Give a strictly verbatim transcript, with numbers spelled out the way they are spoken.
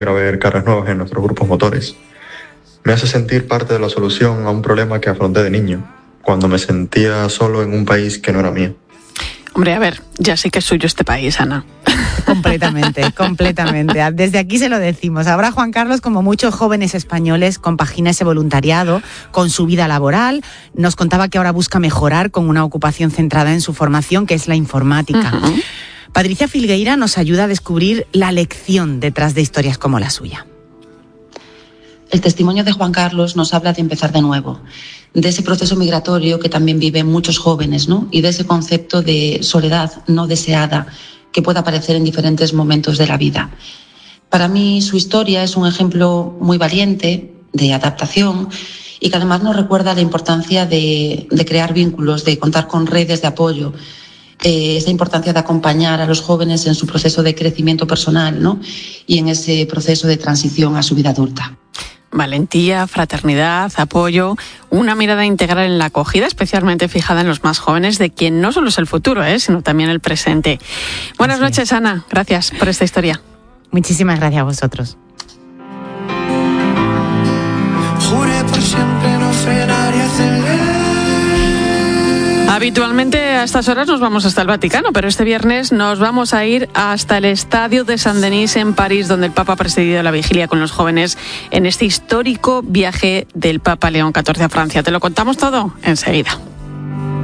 a ver caras nuevas en nuestros grupos motores. Me hace sentir parte de la solución a un problema que afronté de niño, cuando me sentía solo en un país que no era mío. Hombre, a ver, ya sé que es suyo este país, Ana. Completamente, completamente. Desde aquí se lo decimos. Ahora Juan Carlos, como muchos jóvenes españoles, compagina ese voluntariado con su vida laboral. Nos contaba que ahora busca mejorar con una ocupación centrada en su formación, que es la informática. Uh-huh. Patricia Filgueira nos ayuda a descubrir la lección detrás de historias como la suya. El testimonio de Juan Carlos nos habla de empezar de nuevo, de ese proceso migratorio que también viven muchos jóvenes, ¿no? Y de ese concepto de soledad no deseada que puede aparecer en diferentes momentos de la vida. Para mí su historia es un ejemplo muy valiente de adaptación y que además nos recuerda la importancia de, de crear vínculos, de contar con redes de apoyo, eh, esa importancia de acompañar a los jóvenes en su proceso de crecimiento personal, ¿no? Y en ese proceso de transición a su vida adulta. Valentía, fraternidad, apoyo, una mirada integral en la acogida, especialmente fijada en los más jóvenes, de quien no solo es el futuro, ¿eh? sino también el presente. Buenas Así noches, es. Ana. Gracias por esta historia. Muchísimas gracias a vosotros. Juré por siempre no frenar y acelerar. Habitualmente a estas horas nos vamos hasta el Vaticano, pero este viernes nos vamos a ir hasta el Estadio de Saint-Denis en París, donde el Papa ha presidido la vigilia con los jóvenes en este histórico viaje del Papa León catorce a Francia. Te lo contamos todo enseguida.